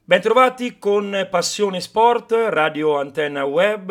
Bentrovati con Passione Sport, Radio Antenna Web,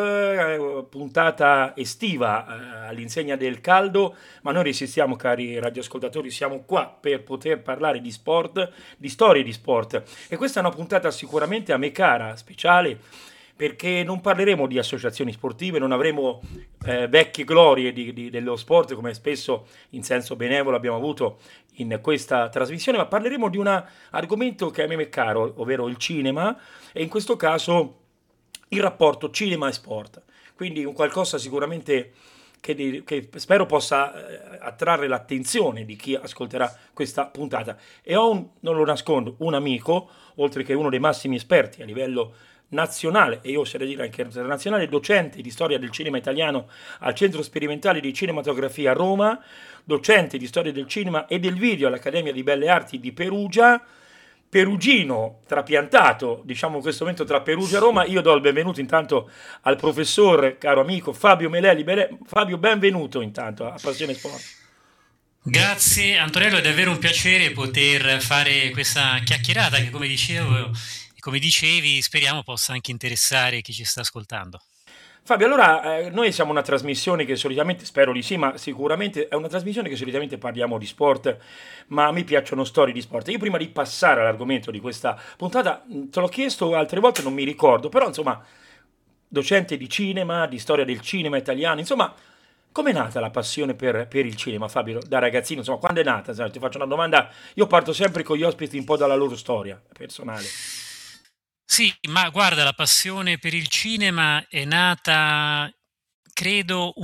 puntata estiva all'insegna del caldo, ma noi resistiamo cari radioascoltatori, siamo qua per poter parlare di sport, di storie di sport e questa è una puntata sicuramente a me cara, speciale, perché non parleremo di associazioni sportive, non avremo vecchie glorie dello sport come spesso in senso benevolo abbiamo avuto in questa trasmissione, ma parleremo di un argomento che a me è caro, ovvero il cinema e in questo caso il rapporto cinema e sport. Quindi un qualcosa sicuramente che spero possa attrarre l'attenzione di chi ascolterà questa puntata. E ho, non lo nascondo, un amico, oltre che uno dei massimi esperti a livello nazionale e io oserei dire anche internazionale, docente di storia del cinema italiano al Centro Sperimentale di Cinematografia a Roma, docente di storia del cinema e del video all'Accademia di Belle Arti di Perugia, perugino trapiantato, diciamo in questo momento tra Perugia e Roma. Io do il benvenuto intanto al professor, caro amico Fabio Melelli. Fabio, benvenuto intanto a Passione Sport. Grazie Antonello, è davvero un piacere poter fare questa chiacchierata che, come dicevo e come dicevi, speriamo possa anche interessare chi ci sta ascoltando. Fabio, allora noi siamo una trasmissione che solitamente, spero di sì, ma sicuramente è una trasmissione che solitamente parliamo di sport, ma a me piacciono storie di sport. Io prima di passare all'argomento di questa puntata, te l'ho chiesto altre volte, non mi ricordo, però insomma, docente di cinema, di storia del cinema italiano, insomma, com'è nata la passione per il cinema, Fabio, da ragazzino? Insomma, quando è nata? Sai, ti faccio una domanda, io parto sempre con gli ospiti un po' dalla loro storia personale. Sì, ma guarda, la passione per il cinema è nata, credo,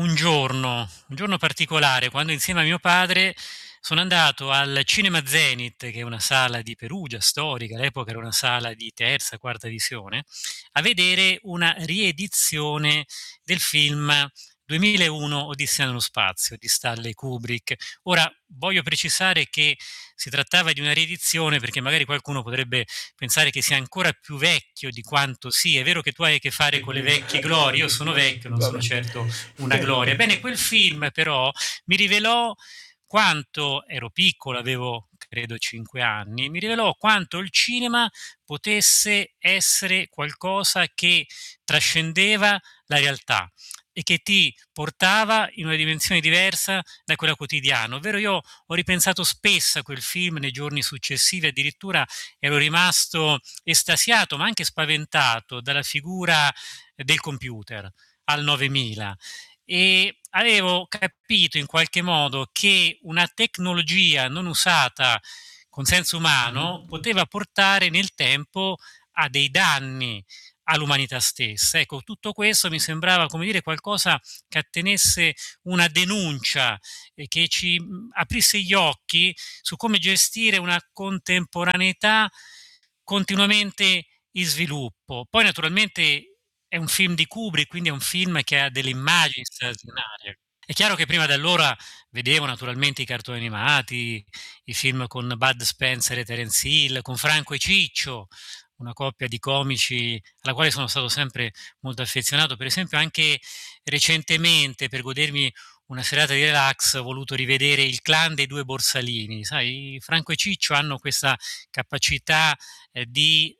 un giorno particolare, quando insieme a mio padre sono andato al Cinema Zenith, che è una sala di Perugia storica, all'epoca era una sala di terza, quarta visione, a vedere una riedizione del film 2001 Odissea nello spazio di Stanley Kubrick. Ora voglio precisare che si trattava di una riedizione perché magari qualcuno potrebbe pensare che sia ancora più vecchio di quanto sia. È vero che tu hai a che fare con le vecchie glorie, io sono vecchio, non sono Vabbè. certo una gloria. Ebbene, quel film però mi rivelò quanto ero piccolo, avevo credo 5 anni, mi rivelò quanto il cinema potesse essere qualcosa che trascendeva la realtà e che ti portava in una dimensione diversa da quella quotidiana. Ovvero io ho ripensato spesso a quel film nei giorni successivi, addirittura ero rimasto estasiato, ma anche spaventato dalla figura del computer al 9000 e avevo capito in qualche modo che una tecnologia non usata con senso umano poteva portare nel tempo a dei danni all'umanità stessa. Ecco, tutto questo mi sembrava, come dire, qualcosa che attenesse una denuncia e che ci aprisse gli occhi su come gestire una contemporaneità continuamente in sviluppo. Poi naturalmente è un film di Kubrick, quindi è un film che ha delle immagini straordinarie. È chiaro che prima di allora vedevo naturalmente i cartoni animati, i film con Bud Spencer e Terence Hill, con Franco e Ciccio, una coppia di comici alla quale sono stato sempre molto affezionato. Per esempio anche recentemente, per godermi una serata di relax, ho voluto rivedere Il clan dei due Borsalini. Sai, Franco e Ciccio hanno questa capacità di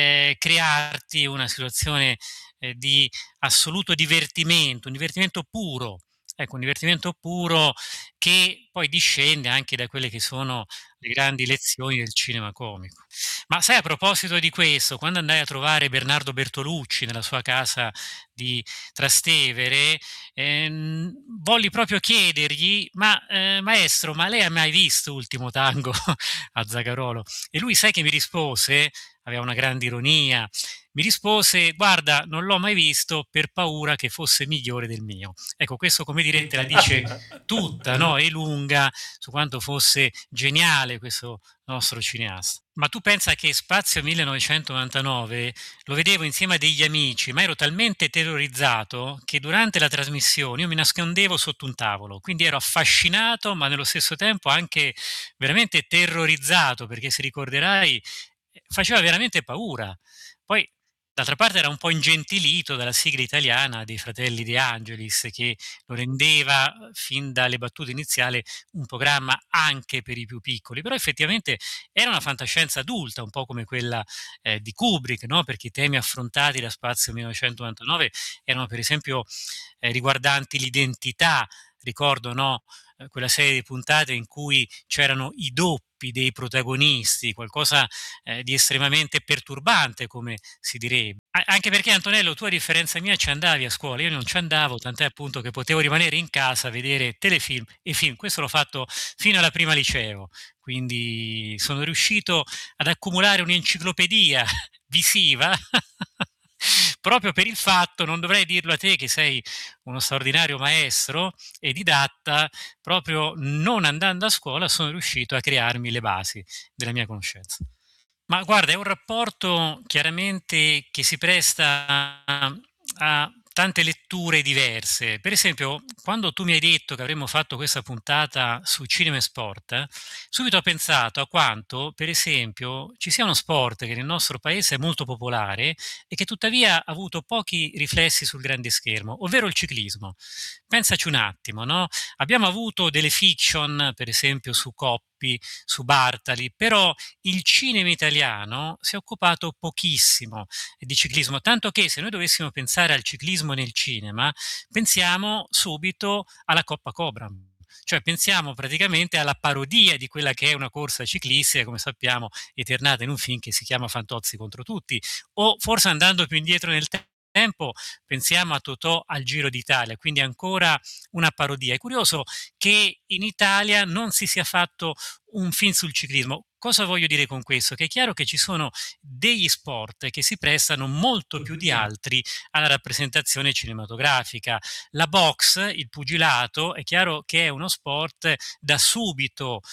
crearti una situazione di assoluto divertimento, un divertimento puro. Ecco, un divertimento puro che poi discende anche da quelle che sono le grandi lezioni del cinema comico. Ma sai, a proposito di questo, quando andai a trovare Bernardo Bertolucci nella sua casa di Trastevere, volli proprio chiedergli, ma maestro, ma lei ha mai visto Ultimo Tango a Zagarolo? E lui, sai che mi rispose? Aveva una grande ironia. Mi rispose: Guarda, non l'ho mai visto per paura che fosse migliore del mio. Ecco, questo come dire te la dice tutta, no? E lunga su quanto fosse geniale questo nostro cineasta. Ma tu pensa che Spazio 1999 lo vedevo insieme a degli amici, ma ero talmente terrorizzato che durante la trasmissione io mi nascondevo sotto un tavolo, quindi ero affascinato, ma nello stesso tempo anche veramente terrorizzato, perché se ricorderai faceva veramente paura. Poi D'altra parte era un po' ingentilito dalla sigla italiana dei Fratelli De Angelis, che lo rendeva, fin dalle battute iniziali, un programma anche per i più piccoli, però effettivamente era una fantascienza adulta, un po' come quella di Kubrick, no? Perché i temi affrontati da Spazio 1999 erano per esempio riguardanti l'identità, ricordo, no? Quella serie di puntate in cui c'erano i doppi dei protagonisti, qualcosa di estremamente perturbante, come si direbbe. Anche perché, Antonello, tu a differenza mia ci andavi a scuola, io non ci andavo, tant'è appunto che potevo rimanere in casa a vedere telefilm e film. Questo l'ho fatto fino alla prima liceo, quindi sono riuscito ad accumulare un'enciclopedia visiva proprio per il fatto, non dovrei dirlo a te che sei uno straordinario maestro e didatta, proprio non andando a scuola sono riuscito a crearmi le basi della mia conoscenza. Ma guarda, è un rapporto chiaramente che si presta a tante letture diverse. Per esempio, quando tu mi hai detto che avremmo fatto questa puntata su cinema e sport, subito ho pensato a quanto, per esempio, ci sia uno sport che nel nostro paese è molto popolare e che tuttavia ha avuto pochi riflessi sul grande schermo, ovvero il ciclismo. Pensaci un attimo, no? Abbiamo avuto delle fiction, per esempio, su Coppi, su Bartali, però il cinema italiano si è occupato pochissimo di ciclismo, tanto che se noi dovessimo pensare al ciclismo nel cinema, pensiamo subito alla Coppa Cobram. Cioè pensiamo praticamente alla parodia di quella che è una corsa ciclistica, come sappiamo, eternata in un film che si chiama Fantozzi contro tutti, o forse andando più indietro nel tempo, pensiamo a Totò al Giro d'Italia, quindi ancora una parodia. È curioso che in Italia non si sia fatto un film sul ciclismo. Cosa voglio dire con questo? Che è chiaro che ci sono degli sport che si prestano molto più di altri alla rappresentazione cinematografica. La box, il pugilato, è chiaro che è uno sport da subito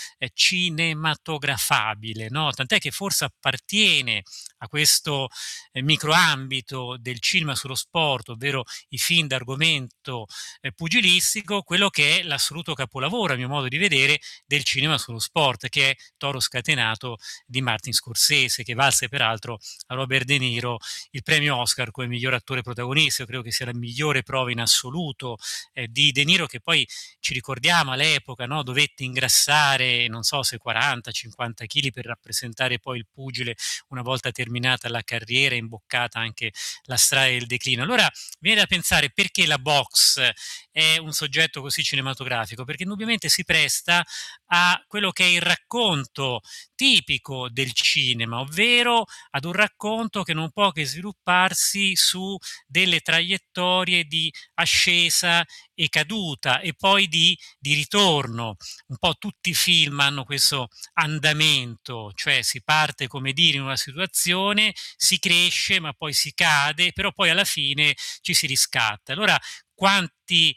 cinematografabile, no? Tant'è che forse appartiene a questo microambito del cinema sullo sport, ovvero i film d'argomento pugilistico, quello che è l'assoluto capolavoro, a mio modo di vedere, del cinema sullo sport, che è Toro Scatenato di Martin Scorsese, che valse peraltro a Robert De Niro il premio Oscar come miglior attore protagonista. Io credo che sia la migliore prova in assoluto di De Niro, che poi ci ricordiamo all'epoca, no, dovette ingrassare, non so se 40-50 kg per rappresentare poi il pugile una volta terminata la carriera, imboccata anche la strada del declino. Allora viene da pensare perché la box è un soggetto così cinematografico, perché indubbiamente si presta a quello che è il racconto tipico del cinema, ovvero ad un racconto che non può che svilupparsi su delle traiettorie di ascesa e caduta e poi di ritorno. Un po' tutti i film hanno questo andamento, cioè si parte, come dire, in una situazione, si cresce, ma poi si cade, però poi alla fine ci si riscatta. Allora, quanti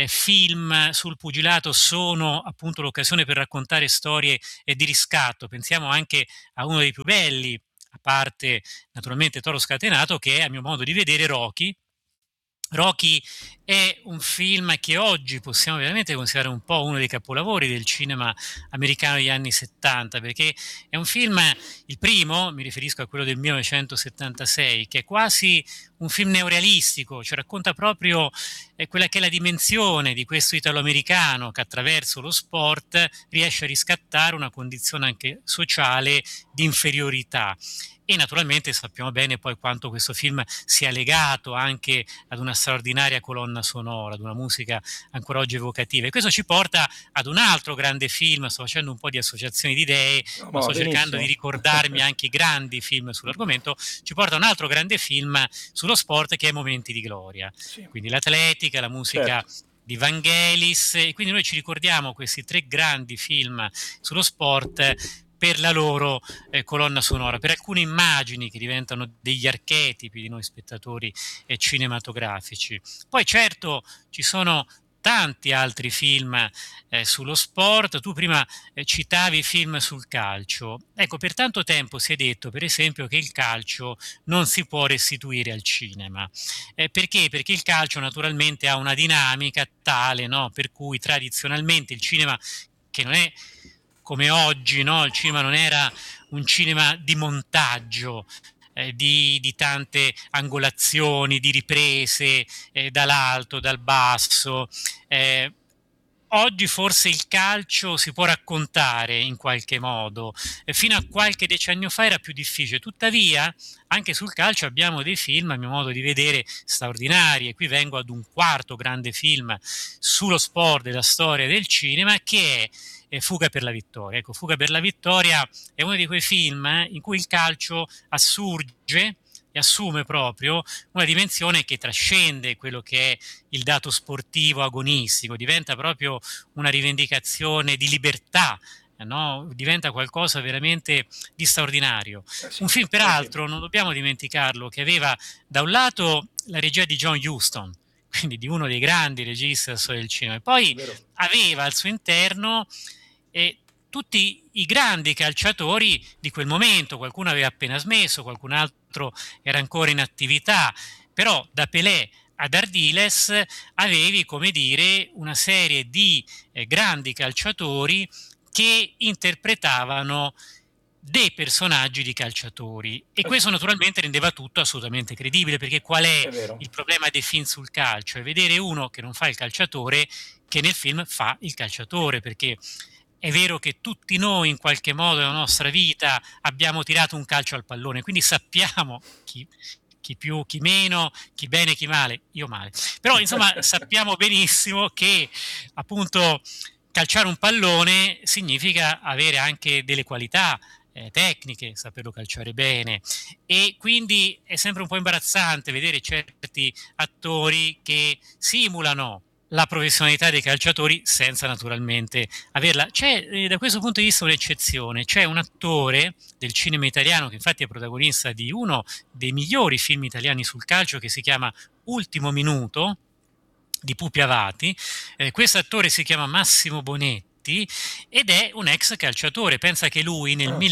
film sul pugilato sono appunto l'occasione per raccontare storie di riscatto? Pensiamo anche a uno dei più belli, a parte naturalmente Toro Scatenato, che è a mio modo di vedere Rocky. Rocky è un film che oggi possiamo veramente considerare un po' uno dei capolavori del cinema americano degli anni 70, perché è un film, il primo, mi riferisco a quello del 1976, che è quasi un film neorealistico, cioè racconta proprio quella che è la dimensione di questo italo-americano che attraverso lo sport riesce a riscattare una condizione anche sociale di inferiorità. E naturalmente sappiamo bene poi quanto questo film sia legato anche ad una straordinaria colonna sonora, ad una musica ancora oggi evocativa. E questo ci porta ad un altro grande film, sto facendo un po' di associazioni di idee, No, ma ma sto cercando di benissimo. ricordarmi anche i grandi film sull'argomento, ci porta a un altro grande film sullo sport che è Momenti di Gloria. Sì, Quindi l'atletica, la musica certo. di Vangelis, e quindi noi ci ricordiamo questi tre grandi film sullo sport per la loro colonna sonora, per alcune immagini che diventano degli archetipi di noi spettatori cinematografici. Poi certo ci sono tanti altri film sullo sport, tu prima citavi film sul calcio, ecco per tanto tempo si è detto per esempio che il calcio non si può restituire al cinema, perché? Perché il calcio naturalmente ha una dinamica tale, no? Per cui tradizionalmente il cinema, che non è come oggi, no? Il cinema non era un cinema di montaggio, di tante angolazioni, di riprese dall'alto, dal basso. Eh, Oggi forse il calcio si può raccontare in qualche modo, fino a qualche decennio fa era più difficile, tuttavia anche sul calcio abbiamo dei film, a mio modo di vedere, straordinari, e qui vengo ad un quarto grande film sullo sport della storia del cinema, che è Fuga per la vittoria. Ecco, Fuga per la vittoria è uno di quei film in cui il calcio assurge e assume proprio una dimensione che trascende quello che è il dato sportivo agonistico, diventa proprio una rivendicazione di libertà, no? Diventa qualcosa veramente di straordinario. Un Sì, film, sì, peraltro, non dobbiamo dimenticarlo, che aveva da un lato la regia di John Huston, quindi di uno dei grandi registi della storia del cinema, e poi vero. aveva al suo interno tutti i grandi calciatori di quel momento. Qualcuno aveva appena smesso, qualcun altro era ancora in attività, però da Pelé ad Ardiles avevi, come dire, una serie di grandi calciatori che interpretavano dei personaggi di calciatori, e questo Sì, naturalmente rendeva tutto assolutamente credibile, perché qual è è vero. il problema dei film sul calcio? È vedere uno che non fa il calciatore che nel film fa il calciatore, perché è vero che tutti noi in qualche modo nella nostra vita abbiamo tirato un calcio al pallone, quindi sappiamo chi più, chi meno, chi bene, chi male, io male. Però insomma sappiamo benissimo che appunto calciare un pallone significa avere anche delle qualità tecniche, saperlo calciare bene, e quindi è sempre un po' imbarazzante vedere certi attori che simulano la professionalità dei calciatori senza naturalmente averla. C'è da questo punto di vista un'eccezione, c'è un attore del cinema italiano che infatti è protagonista di uno dei migliori film italiani sul calcio, che si chiama Ultimo Minuto, di Pupi Avati. Questo attore si chiama Massimo Bonetti ed è un ex calciatore. Pensa che lui nel Ah,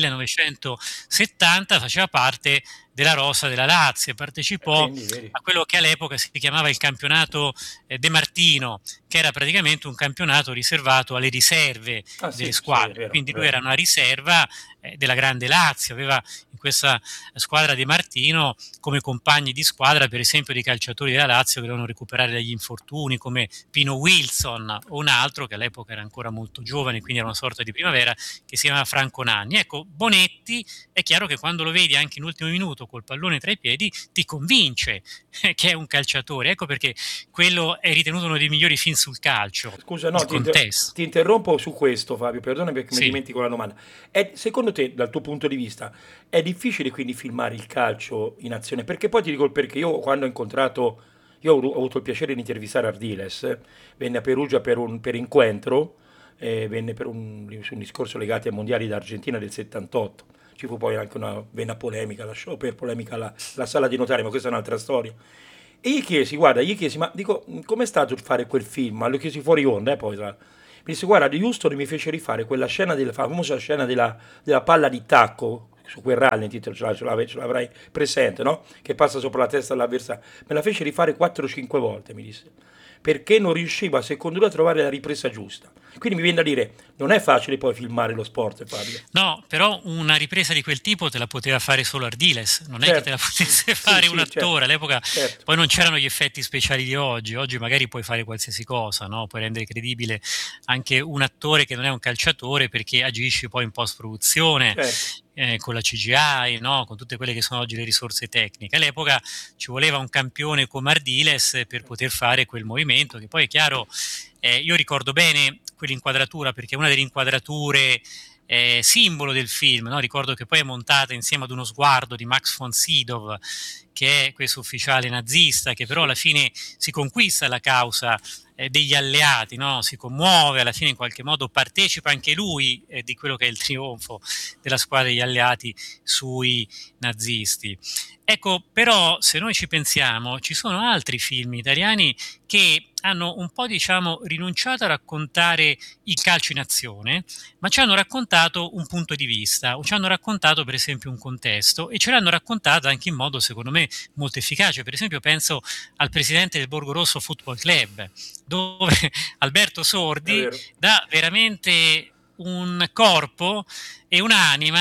1970 faceva parte della rosa della Lazio e partecipò quindi, vedi. a quello che all'epoca si chiamava il campionato De Martino, che era praticamente un campionato riservato alle riserve Ah, delle sì, sì, è squadre. vero, è Quindi lui vero. era una riserva della grande Lazio, aveva in questa squadra De Martino come compagni di squadra, per esempio, di calciatori della Lazio che dovevano recuperare dagli infortuni, come Pino Wilson, o un altro che all'epoca era ancora molto giovane, quindi era una sorta di primavera, che si chiamava Franco Nanni. Ecco, Bonetti è chiaro che quando lo vedi anche in ultimo minuto col pallone tra i piedi ti convince che è un calciatore. Ecco perché quello è ritenuto uno dei migliori film sul calcio, Scusa, no, il contesto. ti interrompo su questo, Fabio, perdona perché mi Sì. dimentico la domanda. Secondo te, dal tuo punto di vista, è difficile quindi filmare il calcio in azione? Perché poi ti dico il perché. Io quando ho incontrato, io ho avuto il piacere di intervistare Ardiles, venne a Perugia per incontro, venne su un discorso legato ai mondiali d'Argentina del 78. Ci fu poi anche una vena polemica, lasciò per polemica la sala di notari, ma questa è un'altra storia. E gli chiesi, guarda, ma dico, com'è stato fare quel film? Ma lo chiesi fuori onda, poi. Mi disse, guarda, di Houston mi fece rifare quella scena, della famosa scena della palla di tacco, su quel rally, ce l'avrai presente, no? Che passa sopra la testa dell'avversario. Me la fece rifare 4-5 volte, mi disse. Perché non riusciva, secondo lui, a trovare la ripresa giusta. Quindi mi viene da dire, non è facile poi filmare lo sport, Fabio. No, però una ripresa di quel tipo te la poteva fare solo Ardiles, non è che te la Certo, potesse sì, fare un sì, certo, attore. All'epoca certo, poi non c'erano gli effetti speciali di oggi. Oggi magari puoi fare qualsiasi cosa, no? Puoi rendere credibile anche un attore che non è un calciatore, perché agisci poi in post-produzione certo. con la CGI, no? Con tutte quelle che sono oggi le risorse tecniche. All'epoca ci voleva un campione come Ardiles per poter fare quel movimento, che poi è chiaro, io ricordo bene quell'inquadratura, perché è una delle inquadrature simbolo del film, no? Ricordo che poi è montata insieme ad uno sguardo di Max von Sydow, che è questo ufficiale nazista, che però Sì. alla fine si conquista la causa degli alleati, no? Si commuove, alla fine in qualche modo partecipa anche lui di quello che è il trionfo della squadra degli alleati sui nazisti. Ecco, però se noi ci pensiamo, ci sono altri film italiani che hanno un po', diciamo, rinunciato a raccontare il calcio in azione, ma ci hanno raccontato un punto di vista, o ci hanno raccontato per esempio un contesto, e ce l'hanno raccontato anche in modo secondo me molto efficace. Per esempio penso al presidente del Borgo Rosso Football Club, dove Alberto È Sordi vero. dà veramente un corpo e un'anima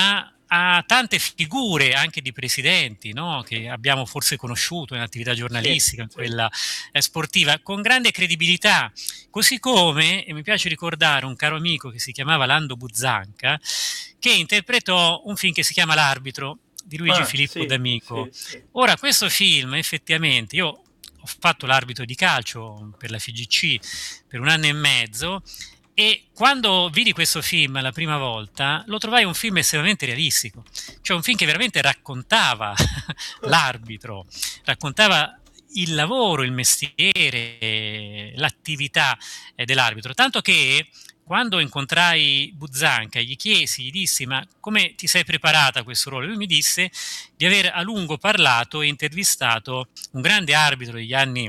a tante figure anche di presidenti, no? Che abbiamo forse conosciuto in attività Sì, giornalistica, in sì. quella sportiva, con grande credibilità. Così come, e mi piace ricordare un caro amico che si chiamava Lando Buzzanca, che interpretò un film che si chiama L'arbitro di Luigi Ah, Filippo sì, D'Amico. sì, sì. Ora, questo film effettivamente, io ho fatto l'arbitro di calcio per la FIGC per 1 anno e mezzo, e quando vidi questo film la prima volta lo trovai un film estremamente realistico, cioè un film che veramente raccontava l'arbitro, raccontava il lavoro, il mestiere, l'attività dell'arbitro, tanto che quando incontrai Buzzanca gli chiesi, gli dissi: ma come ti sei preparata a questo ruolo? Lui mi disse di aver a lungo parlato e intervistato un grande arbitro degli anni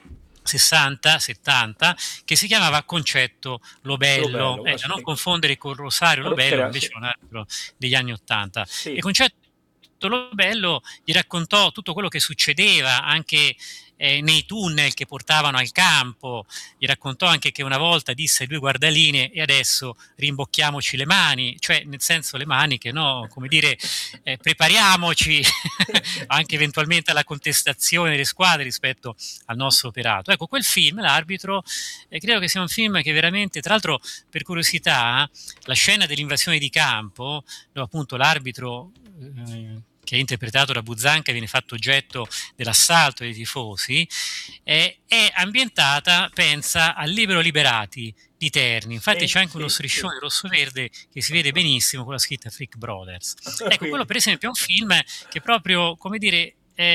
60, 70, che si chiamava Concetto Lo Lobello, bello, da non confondere con Rosario Lobello, che c'era, invece sì, è un arbitro degli anni 80. E sì. Concetto Lobello gli raccontò tutto quello che succedeva anche nei tunnel che portavano al campo, gli raccontò anche che una volta disse ai due guardalinee: e adesso rimbocchiamoci le mani, cioè nel senso le maniche, no? Come dire, prepariamoci anche eventualmente alla contestazione delle squadre rispetto al nostro operato. Ecco, quel film, L'arbitro, credo che sia un film che veramente, tra l'altro, per curiosità, la scena dell'invasione di campo, dove appunto l'arbitro che è interpretato da Buzzanca viene fatto oggetto dell'assalto dei tifosi, è ambientata, pensa, al Libero Liberati di Terni. Infatti Sì, c'è anche uno sì, sì. striscione rosso-verde che si vede benissimo con la scritta Frick Brothers. Ecco, quello Quindi, per esempio è un film che proprio, come dire,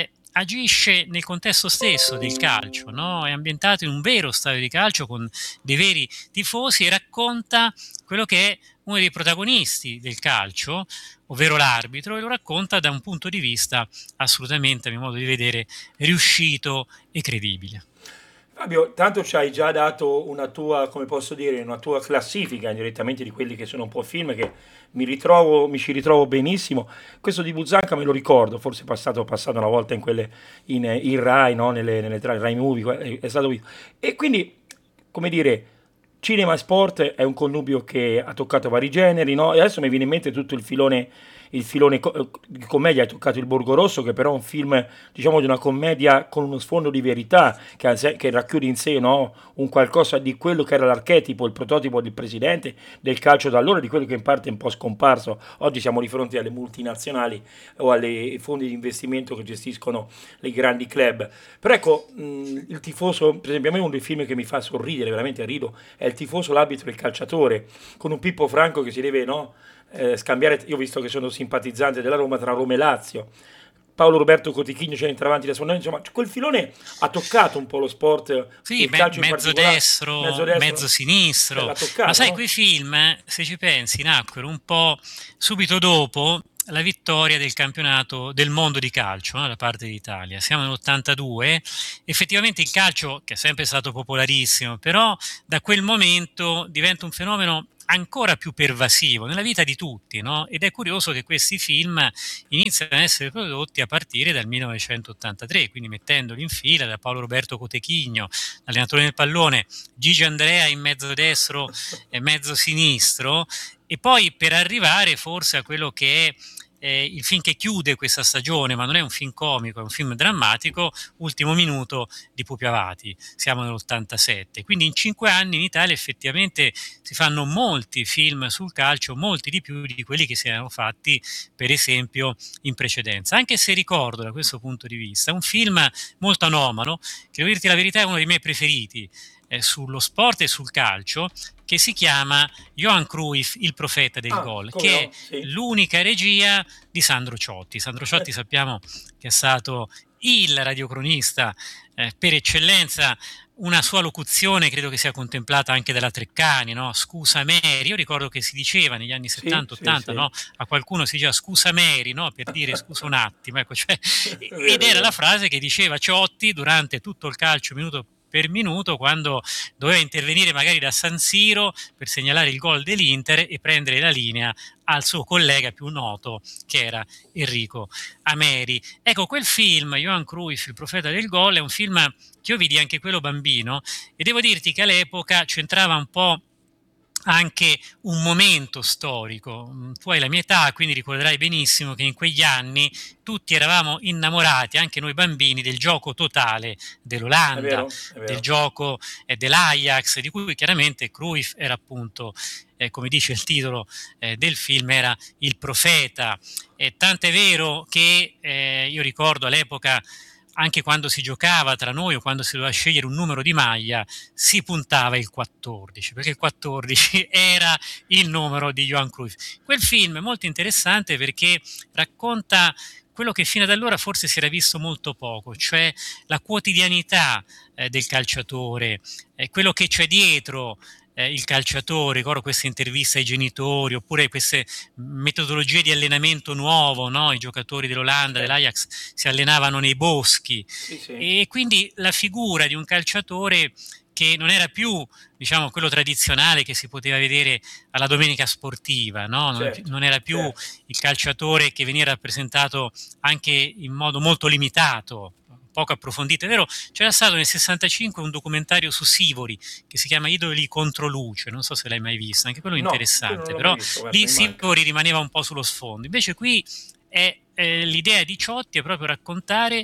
agisce nel contesto stesso del calcio, no? È ambientato in un vero stadio di calcio con dei veri tifosi e racconta quello che è uno dei protagonisti del calcio, ovvero l'arbitro, e lo racconta da un punto di vista assolutamente, a mio modo di vedere, riuscito e credibile. Fabio, tanto ci hai già dato una tua, come posso dire, una tua classifica indirettamente di quelli che sono un po' film che mi ci ritrovo benissimo. Questo di Buzzanca me lo ricordo, forse passato una volta in Rai, no? Tra Rai Movie, è stato visto. E quindi, come dire, cinema e sport è un connubio che ha toccato vari generi, no? E adesso mi viene in mente tutto il filone di commedia. Hai toccato Il Borgo Rosso, che però è un film, diciamo, di una commedia con uno sfondo di verità, che racchiude in sé, no? Un qualcosa di quello che era l'archetipo, il prototipo del presidente del calcio da allora, di quello che in parte è un po' scomparso. Oggi siamo di fronte alle multinazionali o alle fondi di investimento che gestiscono i grandi club. Però ecco, il tifoso, per esempio, a me uno dei film che mi fa sorridere, veramente rido, è Il tifoso, l'arbitro e il calciatore, con un Pippo Franco che si deve, no, scambiare. Io ho visto che sono simpatizzante della Roma, tra Roma e Lazio. Paolo Roberto Cotichino c'entra avanti da suonare, insomma, quel filone ha toccato un po' lo sport, Sì, il calcio in mezzo particolare, mezzo destro, mezzo destro, sinistro, l'ha ma toccato, sai, no? quei film, se ci pensi, nacquero un po' subito dopo la vittoria del campionato del mondo di calcio, no, da parte d'Italia. Siamo nell'82, effettivamente il calcio, che è sempre stato popolarissimo, però da quel momento diventa un fenomeno ancora più pervasivo nella vita di tutti, no? Ed è curioso che questi film iniziano ad essere prodotti a partire dal 1983, quindi mettendoli in fila da Paolo Roberto Cotechigno, allenatore del pallone, Gigi Andrea in mezzo destro e mezzo sinistro, e poi per arrivare forse a quello che è il film che chiude questa stagione, ma non è un film comico, è un film drammatico, Ultimo minuto di Pupi Avati, siamo nell'87. Quindi in 5 anni in Italia effettivamente si fanno molti film sul calcio, molti di più di quelli che si erano fatti per esempio in precedenza. Anche se ricordo da questo punto di vista un film molto anomalo, che devo dirti la verità è uno dei miei preferiti, sullo sport e sul calcio, che si chiama Johan Cruyff, il profeta del Ah, gol, come che è no? Sì. l'unica regia di Sandro Ciotti. Sandro Ciotti sappiamo che è stato il radiocronista per eccellenza. Una sua locuzione credo che sia contemplata anche dalla Treccani, no? Scusa Mary. Io ricordo che si diceva negli anni Sì, sì, 70-80, sì. no? A qualcuno si diceva scusa Mary, no? Per dire scusa un attimo, ecco, cioè, È ed vero, è era la vero. frase che diceva Ciotti durante tutto il calcio minuto per minuto, quando doveva intervenire magari da San Siro per segnalare il gol dell'Inter e prendere la linea al suo collega più noto, che era Enrico Ameri. Ecco, quel film, Johan Cruyff, il profeta del gol, è un film che io vidi anche quello bambino, e devo dirti che all'epoca c'entrava un po' anche un momento storico. Tu hai la mia età, quindi ricorderai benissimo che in quegli anni tutti eravamo innamorati, anche noi bambini, del gioco totale È dell'Olanda, vero? È del vero. gioco dell'Ajax, di cui chiaramente Cruyff era appunto, come dice il titolo del film, era il profeta. Tant'è vero che io ricordo all'epoca, anche quando si giocava tra noi o quando si doveva scegliere un numero di maglia, si puntava il 14, perché il 14 era il numero di Johan Cruyff. Quel film è molto interessante perché racconta quello che fino ad allora forse si era visto molto poco, cioè la quotidianità del calciatore, quello che c'è dietro il calciatore. Ricordo queste interviste ai genitori, oppure queste metodologie di allenamento nuovo, no? I giocatori dell'Olanda, Certo. dell'Ajax si allenavano nei boschi, Sì, sì, e quindi la figura di un calciatore che non era più, diciamo, quello tradizionale che si poteva vedere alla domenica sportiva, no? certo, Non era più certo. il calciatore che veniva rappresentato anche in modo molto limitato, poco approfondito. È vero, c'era stato nel 65 un documentario su Sivori che si chiama Idoli contro luce, non so se l'hai mai visto, anche quello No, quello non interessante, l'ho mai però visto, guarda, lì mi manca. Sivori rimaneva un po' sullo sfondo. Invece qui è l'idea di Ciotti è proprio raccontare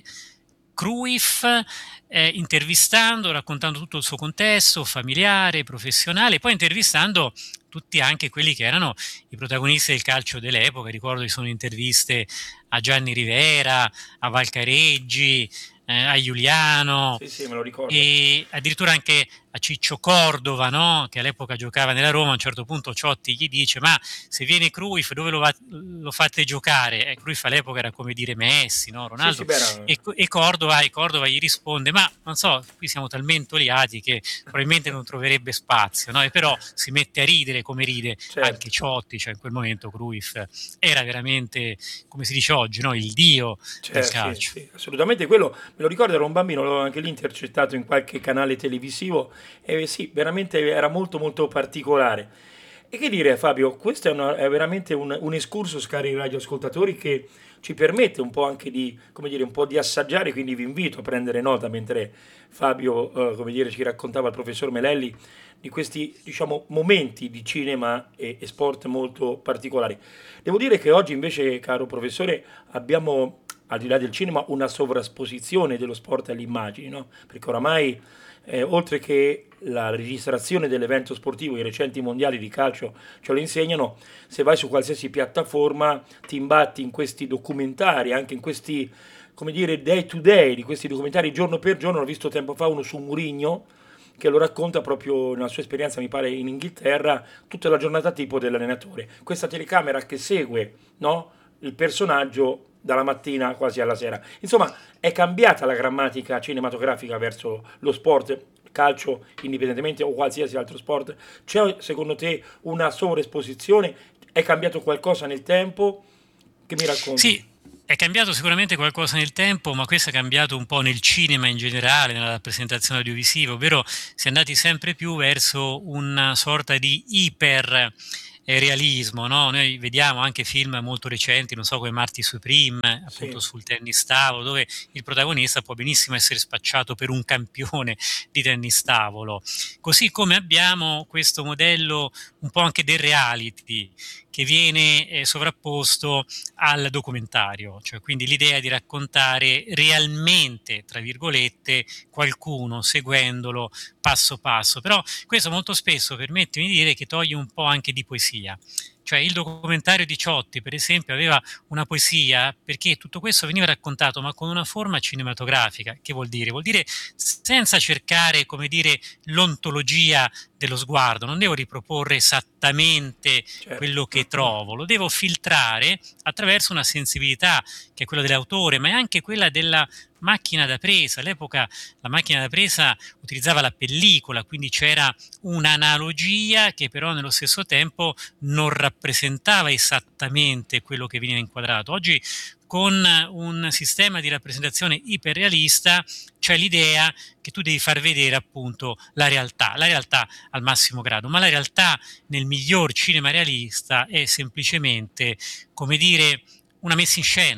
Cruyff, intervistando, raccontando tutto il suo contesto familiare, professionale, poi intervistando tutti anche quelli che erano i protagonisti del calcio dell'epoca. Ricordo ci sono interviste a Gianni Rivera, a Valcareggi, a Giuliano, Sì, sì, me lo ricordo. e addirittura anche a Ciccio Cordova, no? Che all'epoca giocava nella Roma. A un certo punto Ciotti gli dice: ma se viene Cruyff dove lo fate giocare? Cruyff all'epoca era come dire Messi, no? Sì, sì, Ronaldo. beh, era... E Cordova gli risponde: ma non so, qui siamo talmente oliati che probabilmente non troverebbe spazio, no? E però si mette a ridere come ride anche Certo, Ciotti. Cioè in quel momento Cruyff era veramente, come si dice oggi, no? Il dio del sì, calcio. sì, assolutamente. Quello me lo ricordo, ero un bambino, l'ho anche lì intercettato in qualche canale televisivo e sì, veramente era molto molto particolare. E che dire, Fabio, questo è veramente un excursus, cari radioascoltatori, che ci permette un po' anche di, come dire, un po' di assaggiare, quindi vi invito a prendere nota mentre Fabio, come dire, ci raccontava il professor Melelli di questi, diciamo, momenti di cinema e sport molto particolari. Devo dire che oggi invece, caro professore, abbiamo, al di là del cinema, una sovrasposizione dello sport alle immagini, no? Perché oramai, oltre che la registrazione dell'evento sportivo, i recenti mondiali di calcio ce lo insegnano, se vai su qualsiasi piattaforma ti imbatti in questi documentari, anche in questi, come dire, day to day, di questi documentari giorno per giorno. Ho visto tempo fa uno su Mourinho, che lo racconta proprio nella sua esperienza, mi pare, in Inghilterra, tutta la giornata tipo dell'allenatore. Questa telecamera che segue, no, il personaggio dalla mattina quasi alla sera. Insomma, è cambiata la grammatica cinematografica verso lo sport, calcio indipendentemente o qualsiasi altro sport. C'è secondo te una sovraesposizione? È cambiato qualcosa nel tempo? Che mi racconti? Sì, è cambiato sicuramente qualcosa nel tempo, ma questo è cambiato un po' nel cinema in generale, nella rappresentazione audiovisiva, ovvero si è andati sempre più verso una sorta di iper realismo, no? Noi vediamo anche film molto recenti, non so, come Marty Supreme, Sì, appunto sul tennis tavolo, dove il protagonista può benissimo essere spacciato per un campione di tennis tavolo. Così come abbiamo questo modello un po' anche del reality, che viene sovrapposto al documentario, cioè quindi l'idea di raccontare realmente, tra virgolette, qualcuno seguendolo passo passo. Però questo molto spesso, permettimi di dire, che toglie un po' anche di poesia. Cioè il documentario di Ciotti, per esempio, aveva una poesia perché tutto questo veniva raccontato, ma con una forma cinematografica. Che vuol dire? Vuol dire senza cercare, come dire, l'ontologia dello sguardo. Non devo riproporre esattamente certo. quello che trovo, lo devo filtrare attraverso una sensibilità che è quella dell'autore, ma è anche quella della macchina da presa. All'epoca la macchina da presa utilizzava la pellicola, quindi c'era un'analogia che però nello stesso tempo non rappresentava esattamente quello che veniva inquadrato. Oggi con un sistema di rappresentazione iperrealista c'è l'idea che tu devi far vedere appunto la realtà al massimo grado, ma la realtà nel miglior cinema realista è semplicemente, come dire, una messa in scena,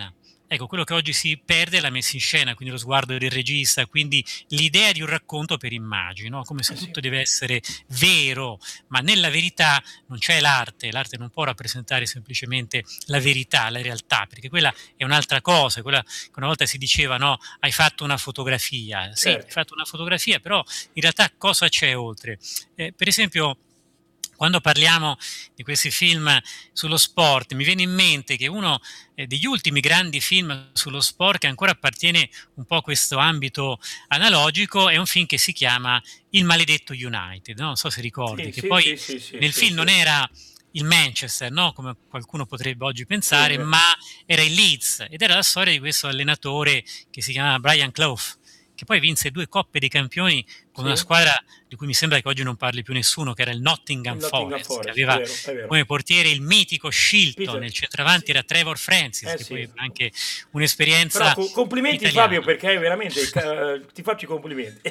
Ecco, quello che oggi si perde è la messa in scena, quindi lo sguardo del regista, quindi l'idea di un racconto per immagini, no? Come se Sì, tutto deve essere vero, ma nella verità non c'è l'arte non può rappresentare semplicemente la verità, la realtà, perché quella è un'altra cosa, quella che una volta si diceva, no, hai fatto una fotografia, sì, hai certo. fatto una fotografia, però in realtà cosa c'è oltre? Per esempio, quando parliamo di questi film sullo sport, mi viene in mente che uno degli ultimi grandi film sullo sport che ancora appartiene un po' a questo ambito analogico è un film che si chiama Il maledetto United, no? Non so se ricordi, Sì, che sì, poi sì, sì, sì, nel sì, film non sì. era il Manchester, no? Come qualcuno potrebbe oggi Sì, pensare, ma era il Leeds ed era la storia di questo allenatore che si chiamava Brian Clough, che poi vinse 2 Coppe dei Campioni con una sì. squadra di cui mi sembra che oggi non parli più nessuno, che era il Il Nottingham Nottingham Forest, che Forest, è aveva vero, è vero. come portiere il mitico Shilton, Peter, il centravanti sì. era Trevor Francis, Eh che poi sì. ebbe anche Però un'esperienza complimenti Fabio italiana. perché veramente ti faccio i complimenti.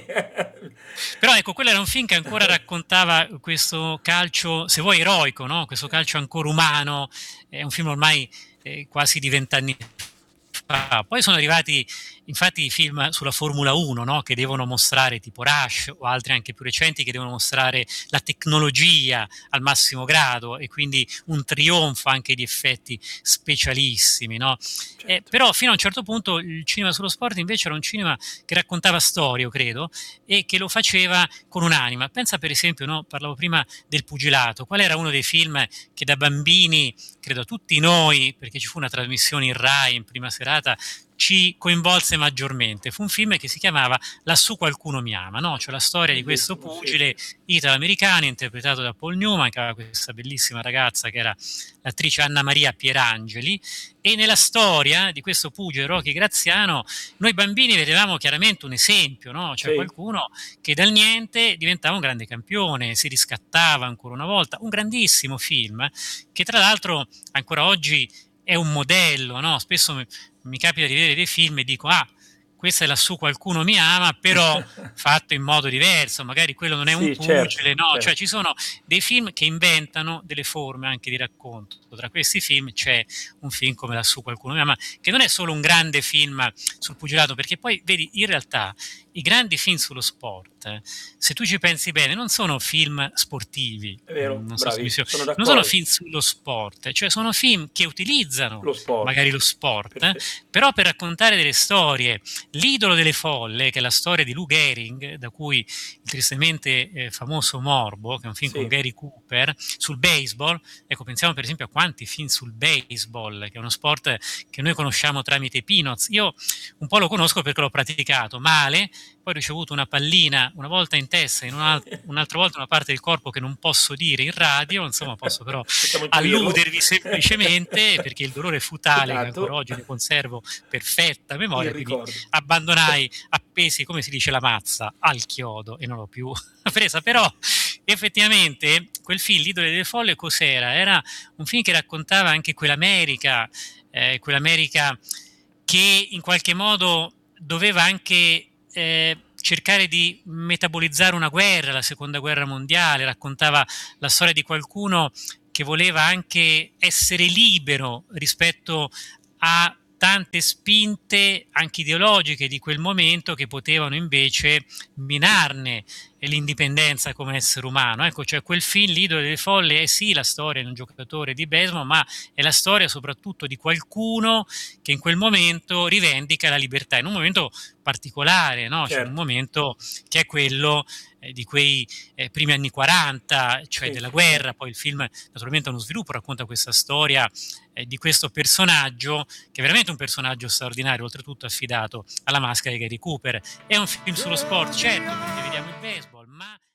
Però ecco, quello era un film che ancora raccontava questo calcio, se vuoi, eroico, no? Questo calcio ancora umano, è un film ormai quasi di 20 anni fa. Poi sono arrivati infatti i film sulla Formula 1, no? Che devono mostrare, tipo Rush o altri anche più recenti, che devono mostrare la tecnologia al massimo grado e quindi un trionfo anche di effetti specialissimi, no? Certo. Però fino a un certo punto il cinema sullo sport invece era un cinema che raccontava storie, io credo, e che lo faceva con un'anima. Pensa per esempio, no? Parlavo prima del pugilato, qual era uno dei film che da bambini, credo a tutti noi, perché ci fu una trasmissione in Rai in prima serata, ci coinvolse maggiormente. Fu un film che si chiamava Lassù qualcuno mi ama, no? Cioè la storia di questo Bellissimo, sì, sì. pugile italo-americano interpretato da Paul Newman, che aveva questa bellissima ragazza che era l'attrice Anna Maria Pierangeli, e nella storia di questo pugile Rocky Graziano noi bambini vedevamo chiaramente un esempio, no? Cioè Sì, qualcuno che dal niente diventava un grande campione, si riscattava ancora una volta, un grandissimo film che tra l'altro ancora oggi è un modello, no? Spesso mi capita di vedere dei film e dico, ah, questa è lassù qualcuno mi ama, però fatto in modo diverso, magari quello non è un sì, certo, pugile, no? Cioè certo. ci sono dei film che inventano delle forme anche di racconto. Tra questi film c'è un film come Lassù qualcuno mi ama, che non è solo un grande film sul pugilato, perché poi vedi, in realtà i grandi film sullo sport, se tu ci pensi bene, non sono film sportivi, È vero, non so se mi bravi, spiego, sono non sono d'accordo. film sullo sport, cioè sono film che utilizzano Lo sport, magari lo sport, perfetto. però per raccontare delle storie. L'idolo delle folle, che è la storia di Lou Gehrig, da cui il tristemente famoso Morbo, che è un film con Sì, Gary Cooper, sul baseball, ecco, pensiamo per esempio a quanti film sul baseball, che è uno sport che noi conosciamo tramite i Peanuts. Io un po' lo conosco perché l'ho praticato male, poi ho ricevuto una pallina una volta in testa e un'altra volta una parte del corpo che non posso dire in radio, insomma posso però possiamo intuirlo. alludervi semplicemente perché il dolore fu tale che ancora Esatto, oggi ne conservo perfetta il memoria, quindi ricordo. abbandonai appesi, come si dice, la mazza al chiodo e non l'ho più presa, però effettivamente quel film, L'idole delle folle, cos'era? Era un film che raccontava anche quell'America che in qualche modo doveva anche cercare di metabolizzare una guerra, la seconda guerra mondiale, raccontava la storia di qualcuno che voleva anche essere libero rispetto a tante spinte anche ideologiche di quel momento che potevano invece minarne l'indipendenza come essere umano. Ecco, cioè quel film, L'idolo delle folle, è sì la storia di un giocatore di baseball, ma è la storia soprattutto di qualcuno che in quel momento rivendica la libertà, in un momento particolare, no? Cioè in un Certo, momento che è quello di quei primi anni 40, cioè sì, della sì, sì. guerra. Poi il film naturalmente ha uno sviluppo, racconta questa storia di questo personaggio, che è veramente un personaggio straordinario, oltretutto affidato alla maschera di Gary Cooper. È un film sullo sport, certo, perché vediamo il baseball, ma